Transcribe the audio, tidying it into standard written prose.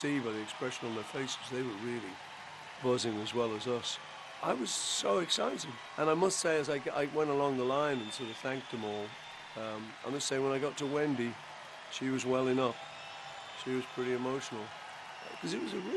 see by the expression on their faces, they were really buzzing as well as us. I was so excited. And I must say, as I went along the line and sort of thanked them all, I must say when I got to Wendy, she was welling up. She was pretty emotional because it was a